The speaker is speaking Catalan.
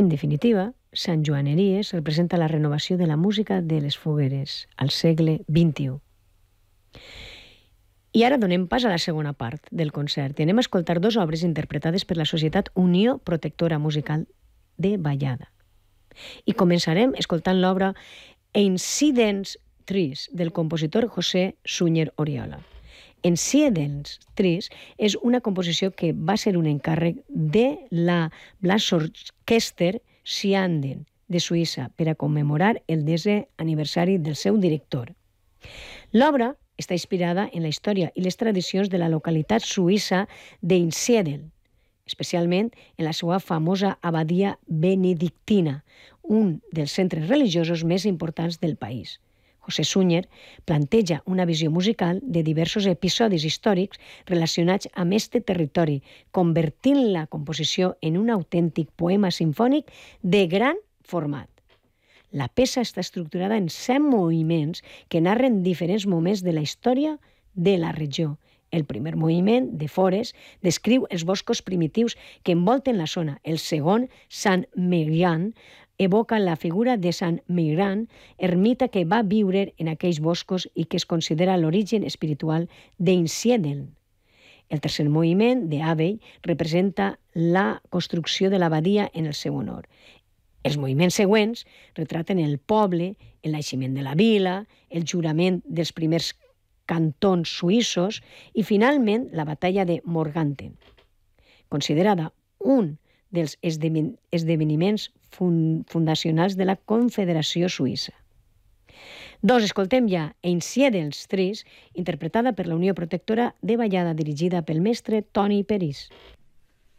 En definitiva, Sant Joaneries representa la renovació de la música de les fogueres al segle XXI. I ara donem pas a la segona part del concert i anem a escoltar dues obres interpretades per la Societat Unió Protectora Musical de Vallada. I començarem escoltant l'obra Einsiedens Tris del compositor José Sunyer Oriola. Einsiedens Tris és una composició que va ser un encàrrec de la Blasorchester Sianden de Suïssa per a commemorar el 10è aniversari del seu director. L'obra està inspirada en la història i les tradicions de la localitat suïssa d'Einsiedel, especialment en la seva famosa abadia benedictina, un dels centres religiosos més importants del país. José Sunyer planteja una visió musical de diversos episodis històrics relacionats amb este territori, convertint la composició en un autèntic poema simfònic de gran format. La peça està estructurada en 7 moviments que narren diferents moments de la història de la regió. El primer moviment, de Fores, descriu els boscos primitius que envolten la zona. El segon, Sant Migran, evoca la figura de Sant Migran, ermita que va viure en aquells boscos i que es considera l'origen espiritual d'Einsiedel. El tercer moviment, de Abel, representa la construcció de l'abadia en el seu honor. Els moviments següents retraten el poble, el naixement de la vila, el jurament dels primers cantons suïssos i, finalment, la batalla de Morganten, considerada un dels esdeveniments fundacionals de la Confederació Suïssa. Doncs escoltem ja Einsiedels Tris, interpretada per la Unió Protectora de Vallada, dirigida pel mestre Toni Peris.